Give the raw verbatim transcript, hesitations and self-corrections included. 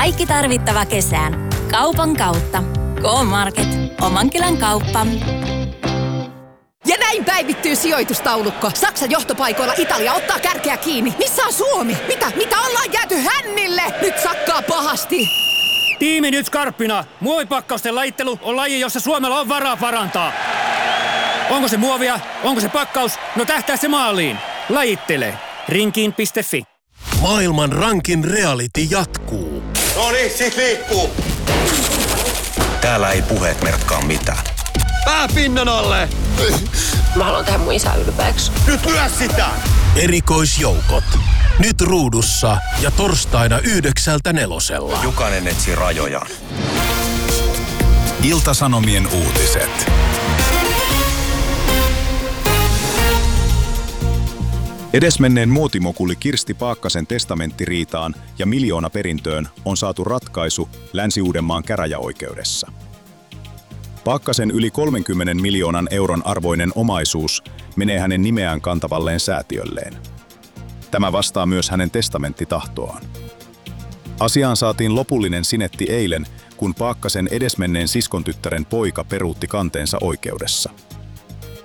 Kaikki tarvittava kesään. Kaupan kautta. K-Market. Oman kylän kauppa. Ja näin päivittyy sijoitustaulukko. Saksan johtopaikoilla Italia ottaa kärkeä kiinni. Missä on Suomi? Mitä? Mitä ollaan jääty hännille? Nyt sakkaa pahasti. Tiimi nyt skarppina. Muovipakkausten lajittelu on laji, jossa Suomella on varaa parantaa. Onko se muovia? Onko se pakkaus? No tähtää se maaliin. Lajittele. Rinkiin piste fi. Maailman rankin reality jatkuu. No niin, sit liikkuu. Täällä ei puheet merkkaa mitään. Pää pinnan alle! Mä haluan tehdä mun isää ylpeäksi. Nyt lyö sitä! Erikoisjoukot. Nyt ruudussa ja torstaina yhdeksältä nelosella. Jokainen etsii rajojaan. Ilta-Sanomien uutiset. Edesmenneen muotimokuli Kirsti Paakkasen testamenttiriitaan ja miljoonaperintöön on saatu ratkaisu Länsi-Uudenmaan käräjäoikeudessa. Paakkasen yli kolmenkymmenen miljoonan euron arvoinen omaisuus menee hänen nimeään kantavalleen säätiölleen. Tämä vastaa myös hänen testamenttitahtoaan. Asiaan saatiin lopullinen sinetti eilen, kun Paakkasen edesmenneen siskontyttären poika peruutti kanteensa oikeudessa.